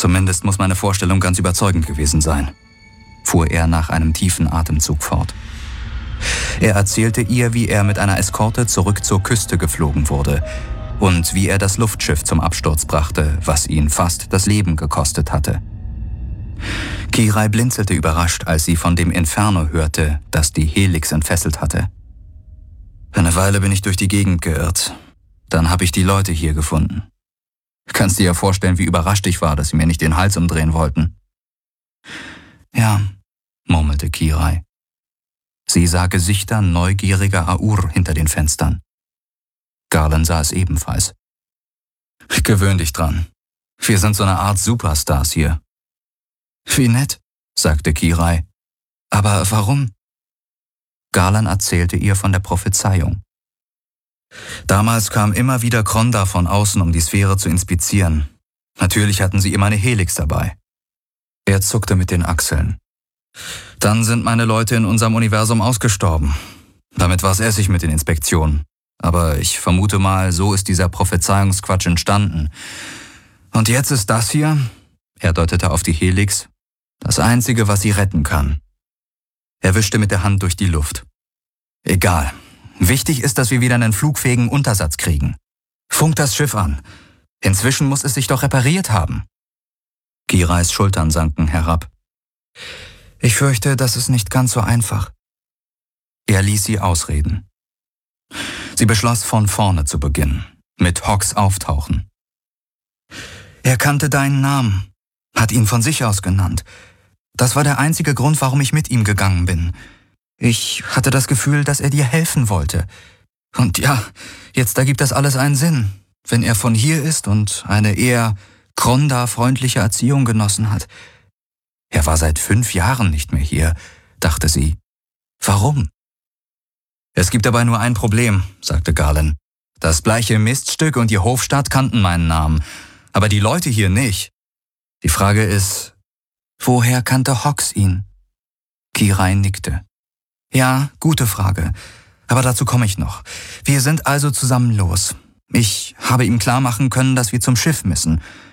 Zumindest muss meine Vorstellung ganz überzeugend gewesen sein, fuhr er nach einem tiefen Atemzug fort. Er erzählte ihr, wie er mit einer Eskorte zurück zur Küste geflogen wurde und wie er das Luftschiff zum Absturz brachte, was ihn fast das Leben gekostet hatte. Kirai blinzelte überrascht, als sie von dem Inferno hörte, das die Helix entfesselt hatte. Eine Weile bin ich durch die Gegend geirrt. Dann habe ich die Leute hier gefunden. Kannst dir ja vorstellen, wie überrascht ich war, dass sie mir nicht den Hals umdrehen wollten. Ja, murmelte Kirai. Sie sah Gesichter neugieriger Aur hinter den Fenstern. Garland sah es ebenfalls. Gewöhn dich dran. Wir sind so eine Art Superstars hier. Wie nett, sagte Kirai. Aber warum? Garland erzählte ihr von der Prophezeiung. Damals kam immer wieder Kronda von außen, um die Sphäre zu inspizieren. Natürlich hatten sie immer eine Helix dabei. Er zuckte mit den Achseln. Dann sind meine Leute in unserem Universum ausgestorben. Damit war es Essig mit den Inspektionen. Aber ich vermute mal, so ist dieser Prophezeiungsquatsch entstanden. Und jetzt ist das hier, er deutete auf die Helix, das Einzige, was sie retten kann. Er wischte mit der Hand durch die Luft. Egal. Wichtig ist, dass wir wieder einen flugfähigen Untersatz kriegen. Funkt das Schiff an. Inzwischen muss es sich doch repariert haben. Kirais Schultern sanken herab. Ich fürchte, das ist nicht ganz so einfach. Er ließ sie ausreden. Sie beschloss, von vorne zu beginnen, mit Hawks Auftauchen. Er kannte deinen Namen, hat ihn von sich aus genannt. Das war der einzige Grund, warum ich mit ihm gegangen bin. Ich hatte das Gefühl, dass er dir helfen wollte. Und ja, jetzt ergibt das alles einen Sinn, wenn er von hier ist und eine eher Kronda-freundliche Erziehung genossen hat. Er war seit 5 Jahren nicht mehr hier, dachte sie. Warum? Es gibt dabei nur ein Problem, sagte Garland. Das bleiche Miststück und die Hofstadt kannten meinen Namen, aber die Leute hier nicht. Die Frage ist, woher kannte Hawks ihn? Kirai nickte. Ja, gute Frage. Aber dazu komme ich noch. Wir sind also zusammen los. Ich habe ihm klar machen können, dass wir zum Schiff müssen.